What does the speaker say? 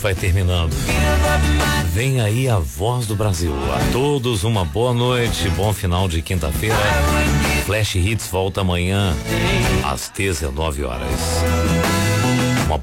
vai terminando. Vem aí a Voz do Brasil. A todos uma boa noite, bom final de quinta-feira. Flash Hits volta amanhã às 19 horas.